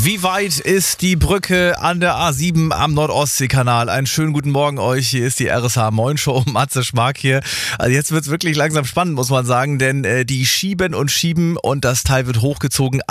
Wie weit ist die Brücke an der A7 am Nordostseekanal? Einen schönen guten Morgen euch. Hier ist die RSH Moin Show. Matze Schmark hier. Also jetzt wird's wirklich langsam spannend, muss man sagen, denn die schieben und das Teil wird hochgezogen.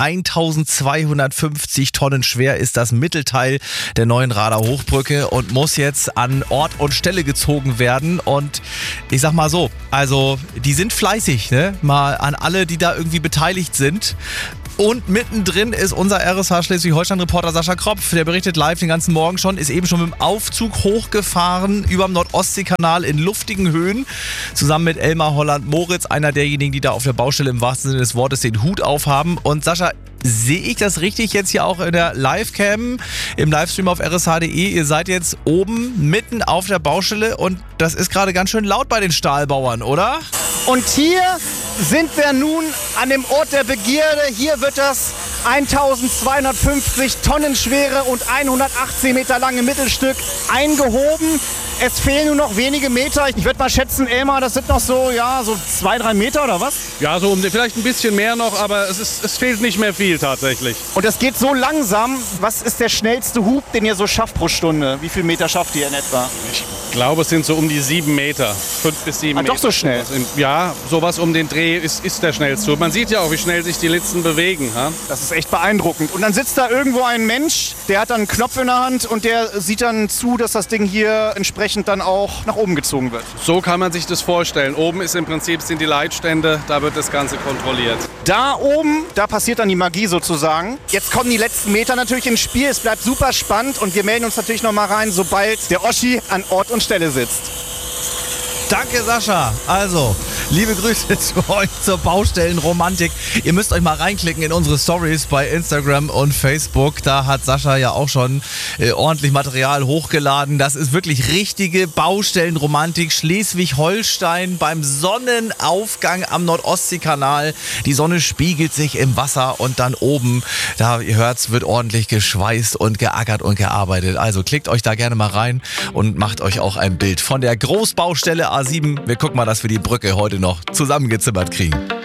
1250 Tonnen schwer ist das Mittelteil der neuen Rader Hochbrücke und muss jetzt an Ort und Stelle gezogen werden. Und ich sag mal so, also die sind fleißig, ne? Mal an alle, die da irgendwie beteiligt sind. Und mittendrin ist unser RSH Schleswig-Holstein-Reporter Sascha Kropf. Der berichtet live den ganzen Morgen schon, ist eben schon mit dem Aufzug hochgefahren über dem Nordostseekanal in luftigen Höhen. Zusammen mit Elmar Holland-Moritz, einer derjenigen, die da auf der Baustelle im wahrsten Sinne des Wortes den Hut aufhaben. Und Sascha, sehe ich das richtig jetzt hier auch in der Livecam, im Livestream auf rsh.de? Ihr seid jetzt oben mitten auf der Baustelle und das ist gerade ganz schön laut bei den Stahlbauern, oder? Und hier sind wir nun an dem Ort der Begierde. Hier wird das 1250 Tonnen schwere und 118 Meter lange Mittelstück eingehoben. Es fehlen nur noch wenige Meter. Ich würde mal schätzen, Elmar, das sind noch so 2-3 Meter oder was? Ja, so vielleicht ein bisschen mehr noch, aber es fehlt nicht mehr viel tatsächlich. Und es geht so langsam. Was ist der schnellste Hub, den ihr so schafft pro Stunde? Wie viel Meter schafft ihr in etwa? Ich glaube, es sind so um die 7 Meter. 5 bis 7 Meter. Doch so schnell? Ja, sowas um den Dreh ist der schnellste. Man sieht ja auch, wie schnell sich die Litzen bewegen. Ha? Das ist echt beeindruckend. Und dann sitzt da irgendwo ein Mensch, der hat dann einen Knopf in der Hand und der sieht dann zu, dass das Ding hier entsprechend dann auch nach oben gezogen wird. So kann man sich das vorstellen. Oben ist im Prinzip sind die Leitstände, da wird das Ganze kontrolliert. Da oben, da passiert dann die Magie sozusagen. Jetzt kommen die letzten Meter natürlich ins Spiel. Es bleibt super spannend und wir melden uns natürlich noch mal rein, sobald der Oschi an Ort und Stelle sitzt. Danke, Sascha. Also, liebe Grüße zu euch zur Baustellenromantik. Ihr müsst euch mal reinklicken in unsere Stories bei Instagram und Facebook. Da hat Sascha ja auch schon ordentlich Material hochgeladen. Das ist wirklich richtige Baustellenromantik. Schleswig-Holstein beim Sonnenaufgang am Nordostseekanal. Die Sonne spiegelt sich im Wasser und dann oben, da ihr hört's, wird ordentlich geschweißt und geackert und gearbeitet. Also klickt euch da gerne mal rein und macht euch auch ein Bild von der Großbaustelle A7. Wir gucken mal, dass wir die Brücke heute noch zusammengezimmert kriegen.